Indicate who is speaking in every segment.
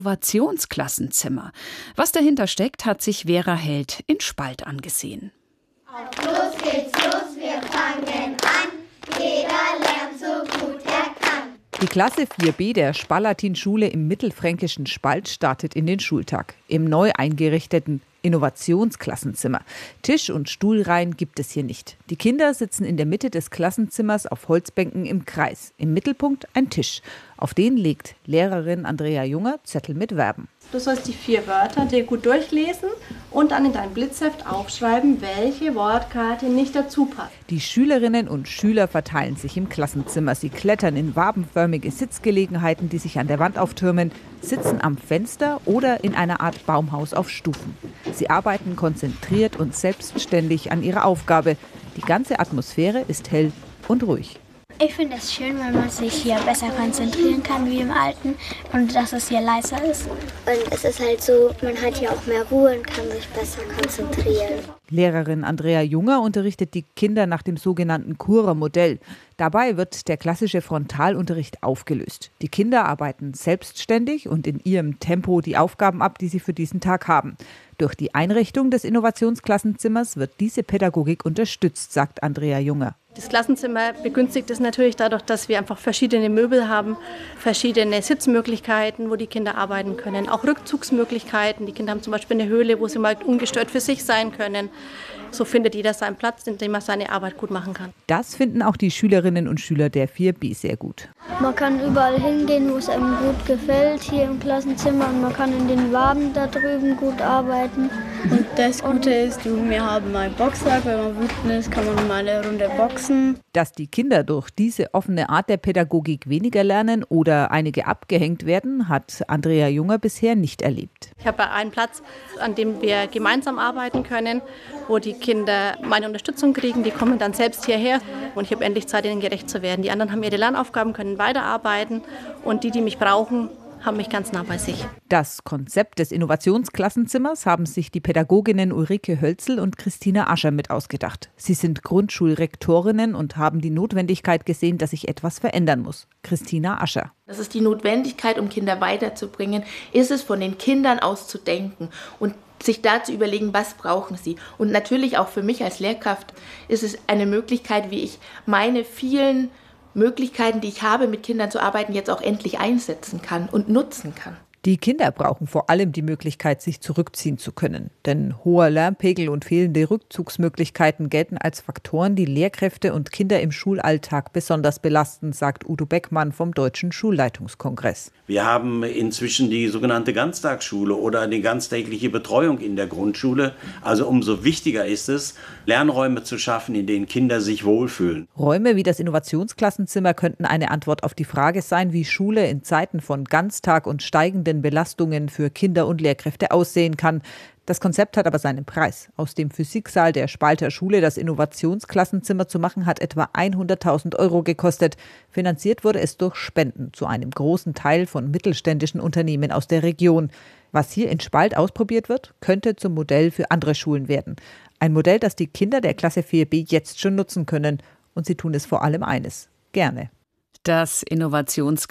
Speaker 1: Innovationsklassenzimmer. Was dahinter steckt, hat sich Vera Held in Spalt angesehen.
Speaker 2: Auf los geht's los, wir fangen an. Jeder lernt so gut er kann.
Speaker 3: Die Klasse 4b der Spalatinschule im mittelfränkischen Spalt startet in den Schultag. Im neu eingerichteten Innovationsklassenzimmer. Tisch- und Stuhlreihen gibt es hier nicht. Die Kinder sitzen in der Mitte des Klassenzimmers auf Holzbänken im Kreis. Im Mittelpunkt ein Tisch. Auf den legt Lehrerin Andrea Junger Zettel mit Verben.
Speaker 4: Du sollst die 4 Wörter dir gut durchlesen und dann in dein Blitzheft aufschreiben, welche Wortkarte nicht dazu passt.
Speaker 3: Die Schülerinnen und Schüler verteilen sich im Klassenzimmer. Sie klettern in wabenförmige Sitzgelegenheiten, die sich an der Wand auftürmen, sitzen am Fenster oder in einer Art Baumhaus auf Stufen. Sie arbeiten konzentriert und selbstständig an ihrer Aufgabe. Die ganze Atmosphäre ist hell und ruhig.
Speaker 5: Ich finde es schön, weil man sich hier besser konzentrieren kann wie im Alten und dass es hier leiser ist.
Speaker 6: Und es ist halt so, man hat hier auch mehr Ruhe und kann sich besser konzentrieren.
Speaker 3: Lehrerin Andrea Junger unterrichtet die Kinder nach dem sogenannten Curer-Modell. Dabei wird der klassische Frontalunterricht aufgelöst. Die Kinder arbeiten selbstständig und in ihrem Tempo die Aufgaben ab, die sie für diesen Tag haben. Durch die Einrichtung des Innovationsklassenzimmers wird diese Pädagogik unterstützt, sagt Andrea Junger.
Speaker 4: Das Klassenzimmer begünstigt es natürlich dadurch, dass wir einfach verschiedene Möbel haben, verschiedene Sitzmöglichkeiten, wo die Kinder arbeiten können, auch Rückzugsmöglichkeiten. Die Kinder haben zum Beispiel eine Höhle, wo sie mal ungestört für sich sein können. So findet jeder seinen Platz, in dem er seine Arbeit gut machen kann.
Speaker 3: Das finden auch die Schülerinnen und Schüler der 4b sehr gut.
Speaker 5: Man kann überall hingehen, wo es einem gut gefällt, hier im Klassenzimmer. Und man kann in den Waben da drüben gut arbeiten.
Speaker 7: Und das Gute ist, wir haben einen Boxsack. Wenn man wütend ist, kann man mal eine Runde boxen.
Speaker 3: Dass die Kinder durch diese offene Art der Pädagogik weniger lernen oder einige abgehängt werden, hat Andrea Junger bisher nicht erlebt.
Speaker 4: Ich habe einen Platz, an dem wir gemeinsam arbeiten können, wo die Kinder meine Unterstützung kriegen. Die kommen dann selbst hierher und ich habe endlich Zeit, ihnen gerecht zu werden. Die anderen haben ihre Lernaufgaben, können weiterarbeiten und die mich brauchen, haben mich ganz nah bei sich.
Speaker 3: Das Konzept des Innovationsklassenzimmers haben sich die Pädagoginnen Ulrike Hölzel und Christina Ascher mit ausgedacht. Sie sind Grundschulrektorinnen und haben die Notwendigkeit gesehen, dass sich etwas verändern muss. Christina Ascher.
Speaker 8: Das ist die Notwendigkeit, um Kinder weiterzubringen, ist es von den Kindern aus zu denken und sich da zu überlegen, was brauchen sie. Und natürlich auch für mich als Lehrkraft ist es eine Möglichkeit, wie ich meine vielen Möglichkeiten, die ich habe, mit Kindern zu arbeiten, jetzt auch endlich einsetzen kann und nutzen kann.
Speaker 3: Die Kinder brauchen vor allem die Möglichkeit, sich zurückziehen zu können. Denn hoher Lärmpegel und fehlende Rückzugsmöglichkeiten gelten als Faktoren, die Lehrkräfte und Kinder im Schulalltag besonders belasten, sagt Udo Beckmann vom Deutschen Schulleitungskongress.
Speaker 9: Wir haben inzwischen die sogenannte Ganztagsschule oder die ganztägliche Betreuung in der Grundschule. Also umso wichtiger ist es, Lernräume zu schaffen, in denen Kinder sich wohlfühlen.
Speaker 3: Räume wie das Innovationsklassenzimmer könnten eine Antwort auf die Frage sein, wie Schule in Zeiten von Ganztag und steigenden Belastungen für Kinder und Lehrkräfte aussehen kann. Das Konzept hat aber seinen Preis. Aus dem Physiksaal der Spalter Schule das Innovationsklassenzimmer zu machen, hat etwa 100.000 € gekostet. Finanziert wurde es durch Spenden, zu einem großen Teil von mittelständischen Unternehmen aus der Region. Was hier in Spalt ausprobiert wird, könnte zum Modell für andere Schulen werden. Ein Modell, das die Kinder der Klasse 4b jetzt schon nutzen können. Und sie tun es vor allem eines: gerne.
Speaker 1: Das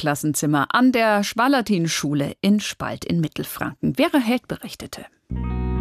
Speaker 1: Innovationsklassenzimmer an der Spalatinschule in Spalt in Mittelfranken. Vera Held berichtete.